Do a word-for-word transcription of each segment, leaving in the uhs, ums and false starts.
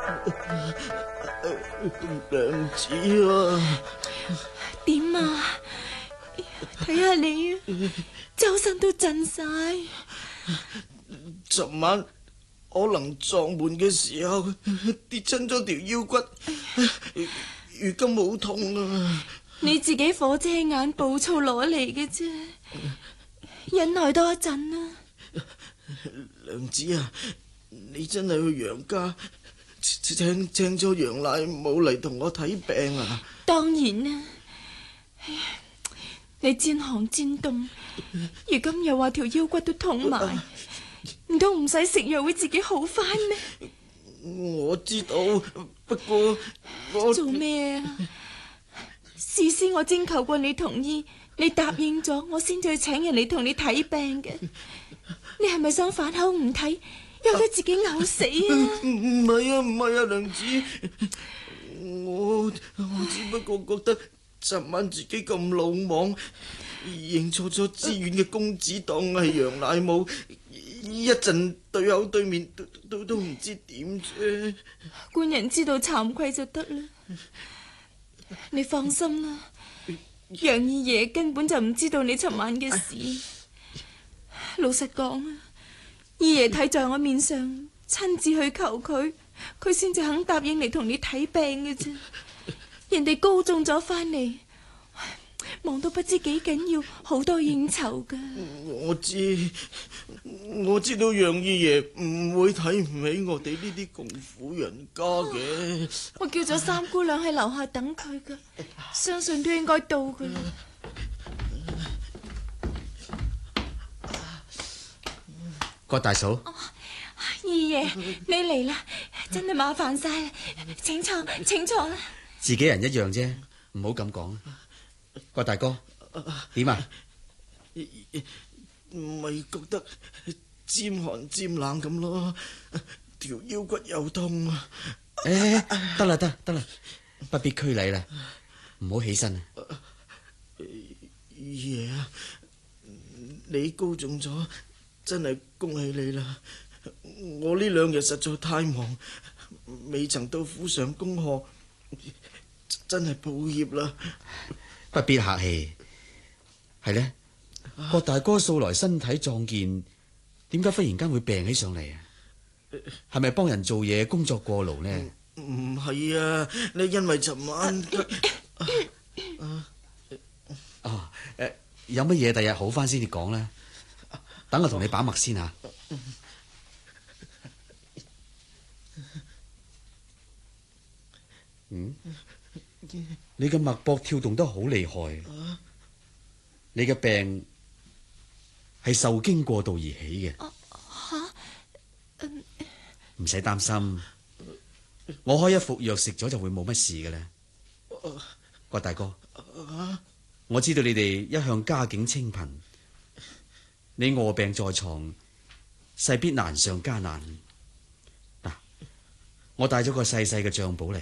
娘子啊， 點啊？睇下你啊，周身都震晒。 尋晚可能撞門嘅時候跌親咗條腰骨，如今好痛啊！ 你自己火遮眼暴躁攞嚟嘅啫，忍耐多一陣啦。 娘子啊，你真係去楊家請請咗楊奶母嚟同我睇病啊？ 當然啦，你煎寒煎凍，如今又話條腰骨都痛埋，唔通唔使食藥會自己好翻咩？ 我知道，不過我做咩啊？事先我徵求過你同意，你答應咗，我先至去請人嚟同你睇病嘅。你係咪想反口唔睇，由得自己嘔死啊？ 唔係啊，唔係啊，娘子，我我只不過覺得尋晚自己咁魯莽，認錯咗知縣嘅公子當係楊奶母，一陣對口對面都都都唔知點啫。 官人知道慚愧就得啦。你放心啦，楊二爺根本就唔知道你尋晚嘅事。老實講啊，二爺睇在我面上，親自去求佢，佢先至肯答應嚟同你睇病嘅啫。人哋高中咗翻嚟，忙到不知幾緊要，好多應酬噶。 我知，我知道楊二爺唔會睇唔起我哋呢啲窮苦人家嘅。 我叫咗三姑娘喺樓下等佢噶，相信都應該到噶啦。 郭大嫂， 哦，二爺你嚟啦，真係麻煩晒啦，請坐，請坐啦。 自己人一樣啫，唔好咁講。郭大哥，點啊？ 咪覺得尖寒尖冷咁咯，條腰骨又痛啊！ 誒，得啦得得啦，不必拘禮啦，唔好起身啊！ 二爺啊，你高中咗，真係恭喜你啦！我呢兩日實在太忙，未曾到府上恭賀，真係抱歉啦。 不必客氣。係呢，郭大哥素來身體壯健，點解忽然間會病起上嚟啊？係咪幫人做嘢工作過勞呢？ 唔係啊，你因為尋晚哦，誒，有乜嘢第日好翻先至講啦。等我同你把脈先吓。嗯，你嘅脈搏跳動得好厲害，你嘅病係受驚過度而起嘅。 吓， 唔使擔心，我開一服藥食咗就會冇乜事嘅啦。郭大哥，我知道你哋一向家境清貧，你臥病在床，勢必難上加難。嗱，我帶咗個細細嘅賬簿嚟，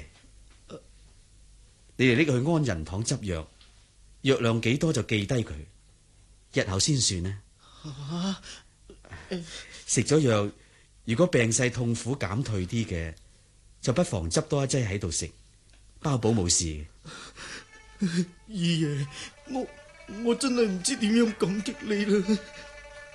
你哋拎去安仁堂執藥，藥量幾多就記低佢，日後先算呢。食咗藥，如果病勢痛苦減退啲嘅，就不妨執多一劑喺度食，包保冇事。 二爺，我我真係唔知點樣感激你啦。